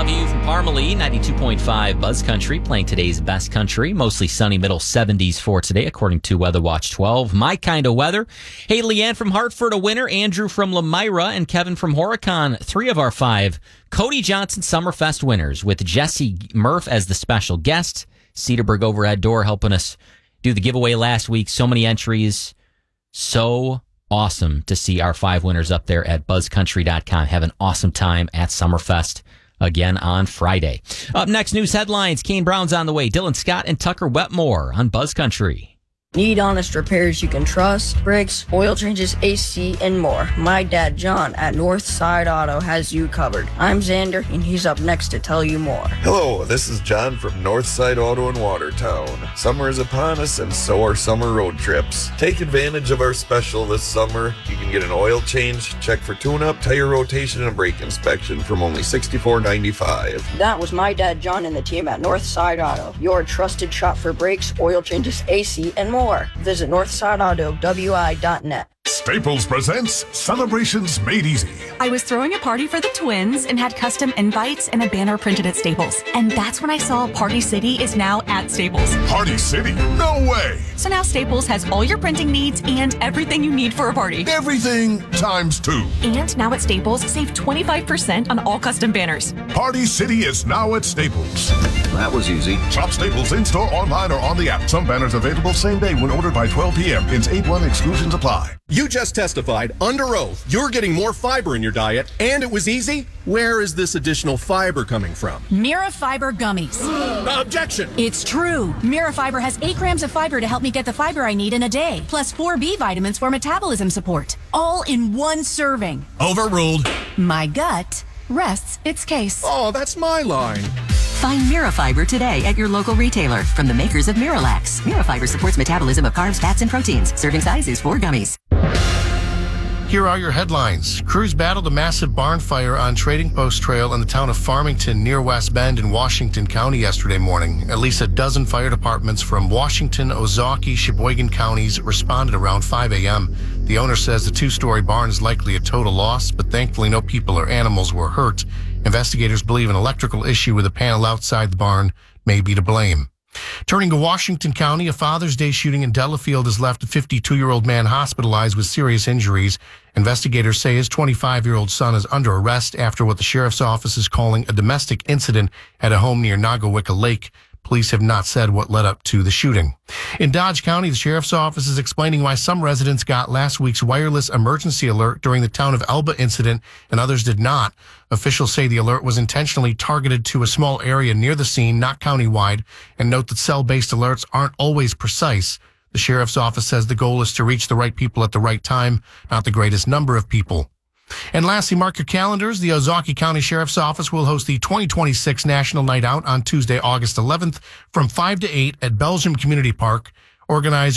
View from Parmalee, 92.5 Buzz Country, playing today's best country. Mostly sunny, middle 70s for today, according to Weather Watch 12. My kind of weather. Hey, Leanne from Hartford, a winner. Andrew from Lamira and Kevin from Horicon, 3 of our 5 Cody Johnson Summerfest winners, with Jesse Murph as the special guest. Cedarburg Overhead Door helping us do the giveaway last week. So many entries. So awesome to see our 5 winners up there at buzzcountry.com. Have an awesome time at Summerfest again on Friday. Up next, news headlines. Kane Brown's on the way. Dylan Scott and Tucker Wetmore on Buzz Country. Need honest repairs you can trust? Brakes, oil changes, AC, and more. My dad, John, at Northside Auto has you covered. I'm Xander, and he's up next to tell you more. Hello, this is John from Northside Auto in Watertown. Summer is upon us, and so are summer road trips. Take advantage of our special this summer. You can get an oil change, check for tune-up, tire rotation, and brake inspection from only $64.95. That was my dad, John, and the team at Northside Auto, your trusted shop for brakes, oil changes, AC, and more. Visit northsideautowi.net. Staples presents Celebrations Made Easy. I was throwing a party for the twins and had custom invites and a banner printed at Staples. And that's when I saw Party City is now at Staples. Party City? No way! So now Staples has all your printing needs and everything you need for a party. Everything times 2. And now at Staples, save 25% on all custom banners. Party City is now at Staples. That was easy. Shop Staples in-store, online, or on the app. Some banners available same day when ordered by 12 p.m. Pins 8-1 exclusions apply. You just testified under oath you're getting more fiber in your diet, and it was easy? Where is this additional fiber coming from? Mira Fiber Gummies. Objection! It's true. Mira Fiber has 8 grams of fiber to help me get the fiber I need in a day, plus 4 B vitamins for metabolism support. All in one serving. Overruled. My gut rests its case. Oh, that's my line. Find Mira Fiber today at your local retailer from the makers of Miralax. Mira Fiber supports metabolism of carbs, fats, and proteins. Serving size is 4 gummies. Here are your headlines. Crews battled a massive barn fire on Trading Post Trail in the town of Farmington near West Bend in Washington County yesterday morning. At least a dozen fire departments from Washington, Ozaukee, Sheboygan counties responded around 5 a.m. The owner says the 2-story barn is likely a total loss, but thankfully no people or animals were hurt. Investigators believe an electrical issue with a panel outside the barn may be to blame. Turning to Washington County, a Father's Day shooting in Delafield has left a 52-year-old man hospitalized with serious injuries. Investigators say his 25-year-old son is under arrest after what the sheriff's office is calling a domestic incident at a home near Nagawicca Lake. Police have not said what led up to the shooting. In Dodge County, the sheriff's office is explaining why some residents got last week's wireless emergency alert during the Town of Elba incident and others did not. Officials say the alert was intentionally targeted to a small area near the scene, not countywide, and note that cell-based alerts aren't always precise. The sheriff's office says the goal is to reach the right people at the right time, not the greatest number of people. And lastly, mark your calendars. The Ozaukee County Sheriff's Office will host the 2026 National Night Out on Tuesday, August 11th from 5 to 8 at Belgium Community Park. Organizers